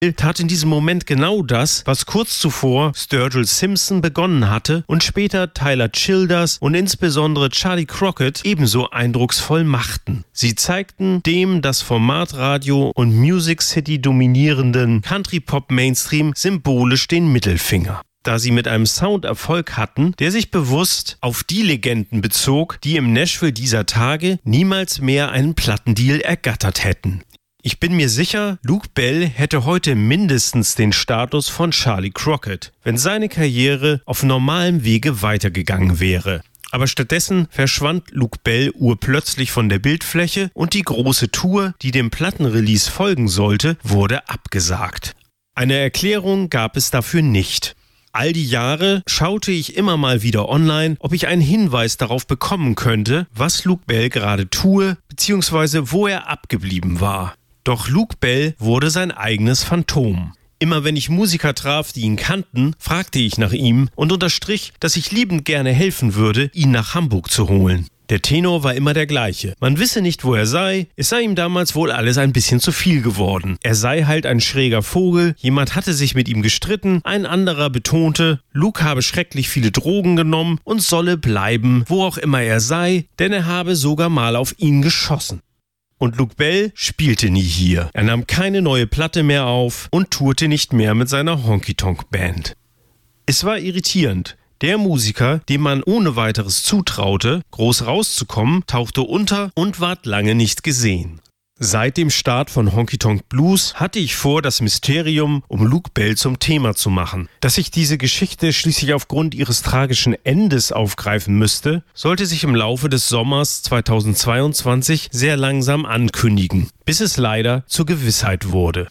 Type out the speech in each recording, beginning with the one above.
tat in diesem Moment genau das, was kurz zuvor Sturgill Simpson begonnen hatte und später Tyler Childers und insbesondere Charlie Crockett ebenso eindrucksvoll machten. Sie zeigten dem das Formatradio und Music City dominierenden Country-Pop-Mainstream symbolisch den Mittelfinger. Da sie mit einem Sound Erfolg hatten, der sich bewusst auf die Legenden bezog, die im Nashville dieser Tage niemals mehr einen Plattendeal ergattert hätten. Ich bin mir sicher, Luke Bell hätte heute mindestens den Status von Charlie Crockett, wenn seine Karriere auf normalem Wege weitergegangen wäre. Aber stattdessen verschwand Luke Bell urplötzlich von der Bildfläche und die große Tour, die dem Plattenrelease folgen sollte, wurde abgesagt. Eine Erklärung gab es dafür nicht. All die Jahre schaute ich immer mal wieder online, ob ich einen Hinweis darauf bekommen könnte, was Luke Bell gerade tue, bzw. wo er abgeblieben war. Doch Luke Bell wurde sein eigenes Phantom. Immer wenn ich Musiker traf, die ihn kannten, fragte ich nach ihm und unterstrich, dass ich liebend gerne helfen würde, ihn nach Hamburg zu holen. Der Tenor war immer der gleiche. Man wisse nicht, wo er sei. Es sei ihm damals wohl alles ein bisschen zu viel geworden. Er sei halt ein schräger Vogel. Jemand hatte sich mit ihm gestritten. Ein anderer betonte, Luke habe schrecklich viele Drogen genommen und solle bleiben, wo auch immer er sei, denn er habe sogar mal auf ihn geschossen. Und Luke Bell spielte nie hier. Er nahm keine neue Platte mehr auf und tourte nicht mehr mit seiner Honky-Tonk-Band. Es war irritierend. Der Musiker, dem man ohne weiteres zutraute, groß rauszukommen, tauchte unter und ward lange nicht gesehen. Seit dem Start von Honky Tonk Blues hatte ich vor, das Mysterium um Luke Bell zum Thema zu machen. Dass ich diese Geschichte schließlich aufgrund ihres tragischen Endes aufgreifen müsste, sollte sich im Laufe des Sommers 2022 sehr langsam ankündigen, bis es leider zur Gewissheit wurde.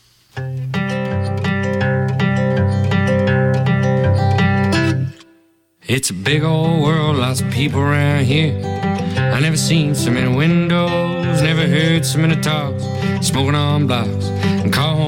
It's a big old world, lots of people around here. I never seen so many windows, never heard so many talks, smoking on blocks and call home